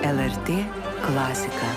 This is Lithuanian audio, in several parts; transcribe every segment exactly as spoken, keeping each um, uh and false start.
L R T klasika.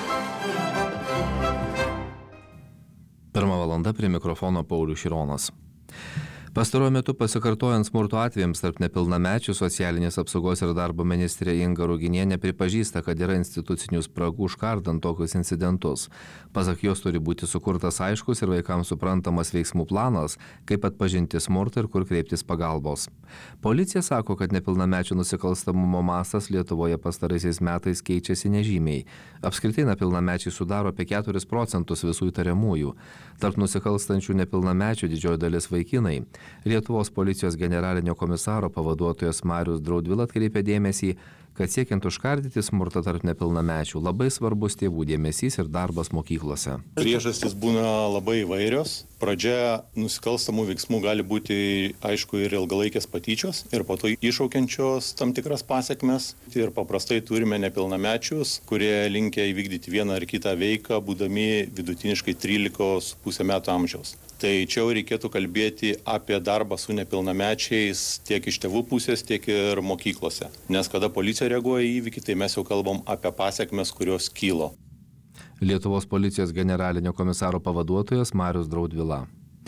Pirmą valandą prie mikrofono Paulius Šironas. Pastaruoju metu pasikartojant smurto atvejams tarp nepilnamečių, socialinės apsaugos ir darbo ministrė Inga Ruginienė pripažįsta, kad yra institucinių spragų užkardant tokius incidentus. Pasak jos turi būti sukurtas aiškus ir vaikams suprantamas veiksmų planas, kaip atpažinti smurtą ir kur kreiptis pagalbos. Policija sako, kad nepilnamečių nusikalstamumo mastas Lietuvoje pastaraisiais metais keičiasi nežymiai. Apskritai nepilnamečiai sudaro apie keturis procentus visų įtariamųjų. Tarp nusikalstančių nepilnamečių didžioji dalis vaikinai. Lietuvos policijos generalinio komisaro pavaduotojas Marius Draudvila atkreipė dėmesį, kad siekiant užkardyti smurtą tarp nepilnamečių labai svarbus tėvų dėmesys ir darbas mokyklose. Priežastys būna labai įvairios. Pradžia nusikalstamų veiksmų gali būti, aišku, ir ilgalaikės patyčios ir po to iššaukiančios tam tikras pasekmes. Ir paprastai turime nepilnamečius, kurie linkę įvykdyti vieną ar kitą veiką, būdami vidutiniškai trylikos su puse metų amžiaus. Tai čia jau reikėtų kalbėti apie darbą su nepilnamečiais tiek iš tėvų pusės, tiek ir mokyklose. Nes kada policija reaguoja į įvykį, tai mes jau kalbam apie pasekmes, kurios kylo. Lietuvos policijos generalinio komisaro pavaduotojas Marius Draudvila.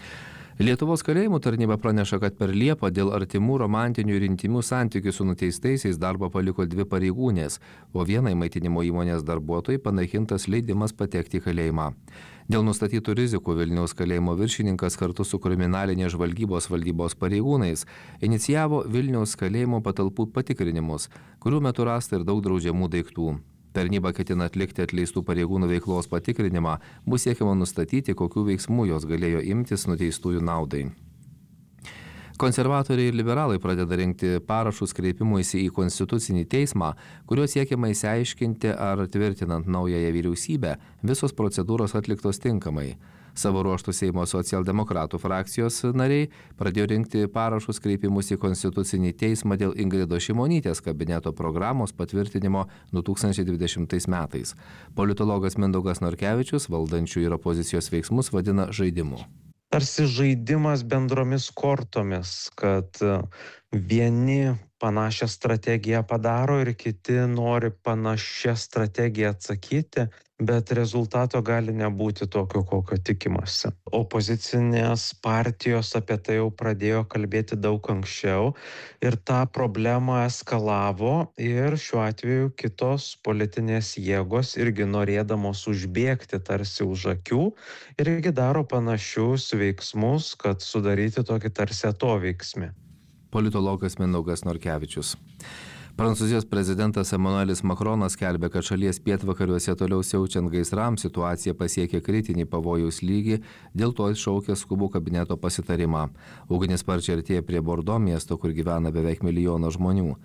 Lietuvos kalėjimų tarnyba praneša, kad per Liepą dėl artimų romantinių ir intymių santykių su nuteistaisiais darbą paliko dvi pareigūnės, o vienai maitinimo įmonės darbuotojai panaikintas leidimas patekti į kalėjimą. Dėl nustatytų rizikų Vilniaus kalėjimo viršininkas kartu su kriminalinės žvalgybos valdybos pareigūnais inicijavo Vilniaus kalėjimo patalpų patikrinimus, kurių metu rasta ir daug draudžiamų daiktų. Tarnyba ketina atlikti atleistų pareigūnų veiklos patikrinimą, bus siekiama nustatyti, kokių veiksmų jos galėjo imtis nuteistųjų naudai. Konservatoriai ir liberalai pradeda rinkti parašus kreipimuisi į Konstitucinį teismą, kuriuo siekiama išsiaiškinti, ar tvirtinant naująją vyriausybę visos procedūros atliktos tinkamai. Savo ruožtų Seimo socialdemokratų frakcijos nariai pradėjo rinkti parašus kreipimus į Konstitucinį teismą dėl Ingridos Šimonytės kabineto programos patvirtinimo du tūkstančiai dvidešimtais metais. Politologas Mindaugas Norkevičius valdančių ir opozicijos veiksmus vadina žaidimu. Tarsi žaidimas bendromis kortomis, kad vieni panašią strategiją padaro ir kiti nori panašią strategiją atsakyti, bet rezultato gali nebūti tokio, kokio tikimasi. Opozicinės partijos apie tai jau pradėjo kalbėti daug anksčiau ir tą problemą eskalavo ir šiuo atveju kitos politinės jėgos irgi norėdamos užbėgti tarsi už akių irgi daro panašius veiksmus, kad sudaryti tokį tarsi atoveiksmį. Politologas Mindaugas Norkevičius. Prancūzijos prezidentas Emmanuelis Macronas skelbia, kad šalies pietvakariuose toliau siaučiant gaisrams situacija pasiekė kritinį pavojaus lygį, dėl to iššaukė skubų kabineto pasitarimą. Ugnis sparčiai artėja prie Bordo miesto, kur gyvena beveik milijonas žmonių.